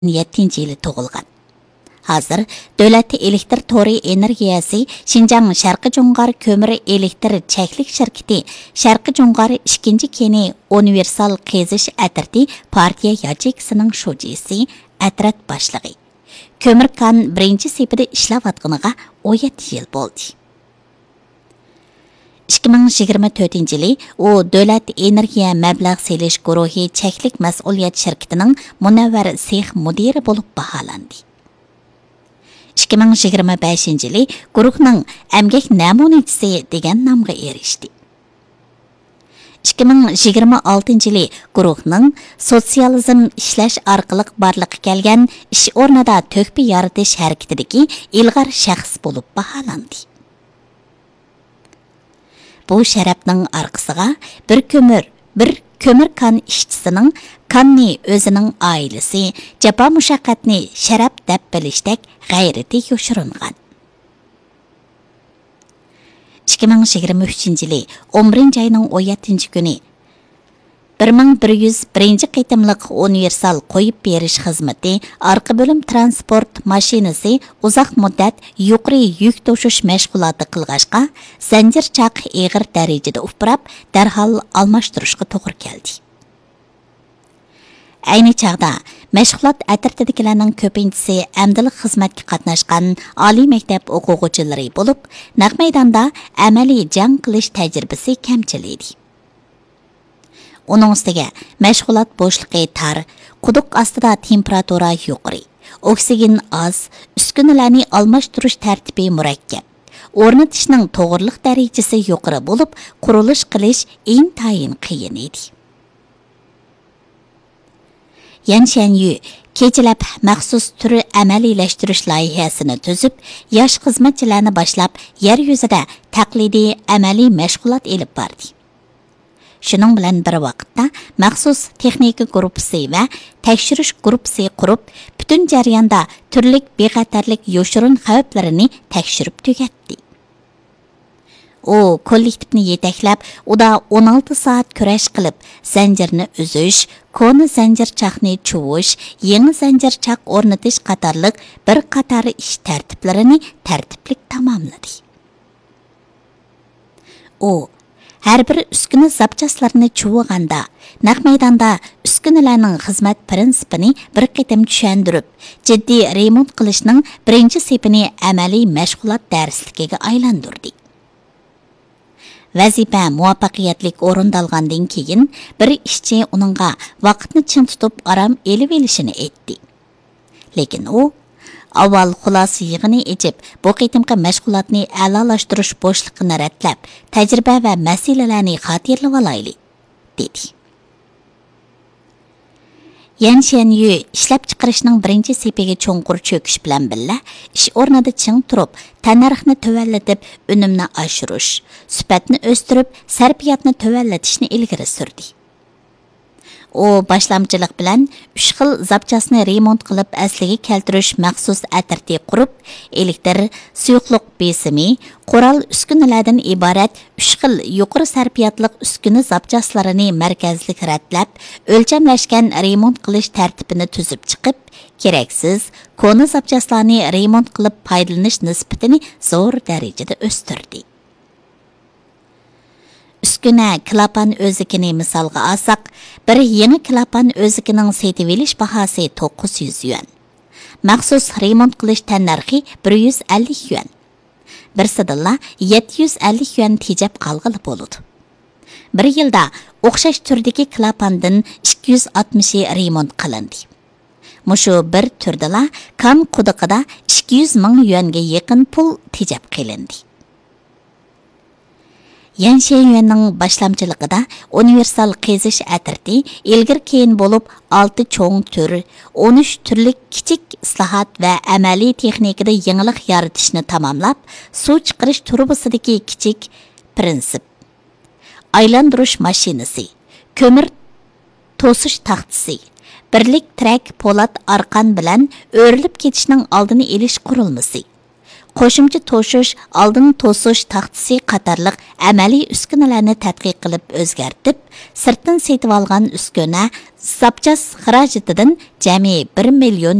7 yılı doğulgan. Hazır Dövlət Elektr Tori Energiyası Şinjan Şarkı Cungar Kömür Elektr Çəklik Şirketi Şarkı Cungar 2. Keni Universal Qezish Atirti Partiya Yachekisining şujisi Atrat başlığı. Kömür kan 1. sepida ishlavatqaniga 17 yil bo'ldi. 2024 yılı o Dövlət Energiya Məbləğ Selish Guruhi Çəklik Məsuliyyət Şirketining munavvar sex mudiri bo'lib baholandi. 2025 yılı guruhning əmgək namunachisi degan nomga erishdi. 2026 yılı guruhning sotsializm ishlash orqali barliqqa kelgan ish o'rnida to'kpi yaratish harakatidagi ilg'or shaxs bo'lib baholandi. Bu sharafning orqasiga bir kömür kan işçisinin kanni özünün ailesi japa mushaqqatni sharaf deb bilishdek g'ayrati yoshiringan. 2023 yılı 11 ayının 17 günü 1101 qitimliq universal qo'yib berish xizmati arqa bo'lim transport mashinasi uzoq muddat yuqori yuk to'shish mashg'uloti qilg'ashqa zanjirchaq eg'ir darajada uprab darhol almashtirishga to'g'ri keldi. Ayni chaqda mashg'ulot atratidagilarning ko'pinchisi amdiliq xizmatga qatnashgan oliy maktab o'quvchilari bo'lib, naq maydonda amaliy jang qilish tajribasi kamchil edi. Onun ustiga mashg'ulot bo'shliqi tar, quduq ostida temperatura yuqori, oksigen az, uskunalarni almashtirish tartibi murakkab, o'rnatishning to'g'riliq darajasi yuqori bo'lib, qurilish qilish intayin qiyin edi. Yanshanyu kechalab maxsus turi amaliylashtirish loyihasini tuzib, yosh xizmatchilarni boshlab, yer yuzida taqlidiy amaliy mashg'ulot elib bordi. Shuning bilan bir vaqtda maxsus texnika guruhi va tekshirish guruhi qurib, butun jarayonda turli bexatarlik yoshirin xavflarini tekshirib tugatdi. O kollektivni yetaklab, uda 16 soat kurash qilib, zanjirni uzish, koni zanjirchaqni chuvish, yangi zanjirchaq o'rnatish qatorliq bir qator ish tartiblarini tartiblik tamomladi. O har bir uskuna zapchaslarini chuvig'anda, naq maydonda uskunalarning xizmat prinsipini bir qitim tushundirib, jiddiy remont qilishning birinchi sepini amaliy mashg'ulot darsligiga aylantirdi. Vazifa muvaffaqiyatli o'rindalgandan keyin bir ishchi uningga vaqtni chin tutib aram elib elishini aytdi. Lekin u avval xulosa yig'ini echib, bu qitimqi mashg'ulotni a'lolashtirish bo'shliqini ratlab, tajriba va masalalarni xotirlab olaylik, dedi. Yanshanyu ishlab chiqarishning birinchi sepiga cho'nqur cho'kish bilan birga ish o'rnida ching turib, tannarxni tuvallatib, unumni oshirish, sifatni o'stirib, sarfiyatni tuvallatishni ilgari surdi. O boshlamchilik bilan 3 xil zapchasini remont qilib asliga keltirish maxsus atirti qurib, elektr, suyuqlik besimi, qoral uskunalardan iborat 3 xil yuqori sarfiyatlik uskuna zapchaslarini markazlik ratlab, o'lchamlashgan remont qilish tartibini tuzib chiqib, keraksiz koni zapchaslarni remont qilib foydalanish nisbatini zo'r darajada o'stirdi. Üsküne klapan özükini misalga alsak, bir yeni klapan özükinin setib elish bahası 900 yuan. Maxsus remont qilish tannarxi 150 yuan. Bir sidilla 750 yuan tejab qalg'ili bo'ladi. Bir yilda o'xshash turdagi klapandan 260 remont qilindi. Mushu bir turdala kan quduqida 200 ming yuanga yaqin pul tejab qilindi. Yanshanyuning boshlamchiligida universal qezish atirti ilgir keyin bo'lib 6 cho'ng tur, 13 turlik kichik islohot va amaliy texnikada yangilik yaratishni tamomlab, suv chiqarish turbisidagi kichik prinsip, aylantirish mashinasi, ko'mir to'sish taxtasi, birlik trak po'lat arqon bilan o'rilib ketishning oldini olish qurilmasi, qo'shimcha to'shish, oldin to'sish taxtasi qatorliq amaliy uskunalarni tadqiq qilib o'zgartib, sirtdan setib olgan uskuna zapchas xarajatidan jami 1 million